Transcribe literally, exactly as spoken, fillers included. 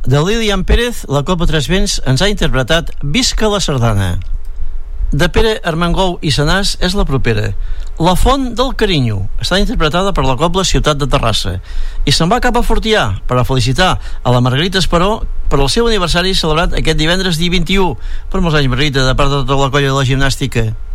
De Lilian Pérez, la Copa Tres Vents ens ha interpretat Visca la Sardana. De Pere Armengou i Sanàs és la propera. La Font del Carinyo està interpretada per la Cobla Ciutat de Terrassa. I se'n va cap a Fortià per a felicitar a la Margarita Esperó per al seu aniversari celebrat aquest divendres dia vint-i-u. Per molts anys, Margarita, de part de tota la colla de la gimnàstica.